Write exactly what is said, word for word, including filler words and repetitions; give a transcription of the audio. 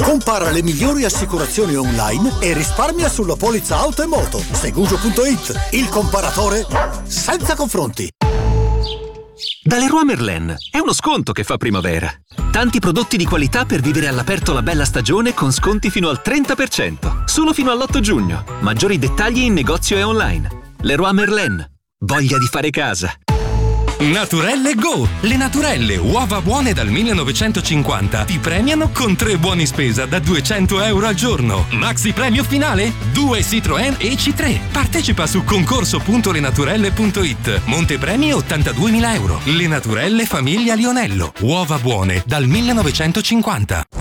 Compara le migliori assicurazioni online e risparmia sulla polizza auto e moto. Segugio punto it, il comparatore senza confronti. Da Leroy Merlin è uno sconto che fa primavera. Tanti prodotti di qualità per vivere all'aperto la bella stagione con sconti fino al trenta per cento. Solo fino all'otto giugno. Maggiori dettagli in negozio e online. Leroy Merlin. Voglia di fare casa. Naturelle Go! Le Naturelle, uova buone dal millenovecentocinquanta, ti premiano con tre buoni spesa da duecento euro al giorno. Maxi premio finale? Due Citroën E C tre. Partecipa su concorso punto lenaturelle punto it. Montepremi ottantaduemila euro. Le Naturelle Famiglia Lionello. Uova buone dal millenovecentocinquanta.